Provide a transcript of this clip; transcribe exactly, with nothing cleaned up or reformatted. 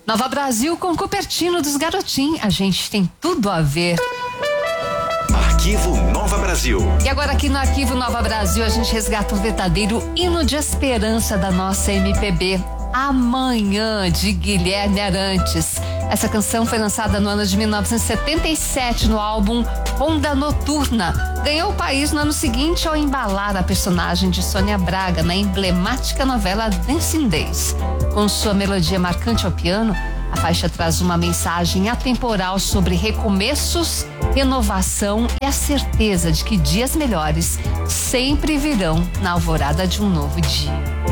Nova Brasil com Cupertino dos Garotim. A gente tem tudo a ver. Arquivo Nova Brasil. E agora aqui no Arquivo Nova Brasil a gente resgata o verdadeiro hino de esperança da nossa M P B. Amanhã, de Guilherme Arantes. Essa canção foi lançada no ano de mil novecentos e setenta e sete no álbum Ronda Noturna. Ganhou o país no ano seguinte ao embalar a personagem de Sônia Braga na emblemática novela Dancing Days. Com sua melodia marcante ao piano, a faixa traz uma mensagem atemporal sobre recomeços, renovação e a certeza de que dias melhores sempre virão na alvorada de um novo dia.